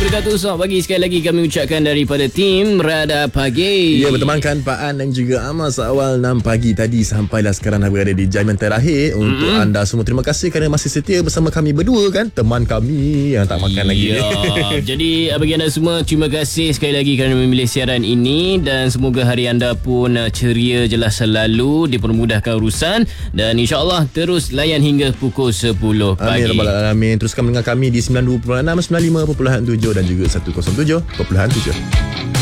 wabarakatuh. Selamat pagi sekali lagi kami ucapkan daripada tim Radar Pagi. Ya, bertemankan Pak An dan juga Amal seawal 6 pagi tadi sampailah sekarang dah berada di jam yang terakhir untuk anda semua. Terima kasih kerana masih setia bersama kami berdua kan, teman kami yang tak makan lagi. Jadi bagi anda semua, terima kasih sekali lagi kerana memilih siaran ini dan semoga hari anda pun ceria jelas selalu, dipermudahkan urusan dan insya-Allah terus layan hingga pukul 10 pagi. Amin rabbal alamin. Teruskan mendengar kami di 92.6, 95.7 dan juga 107.7.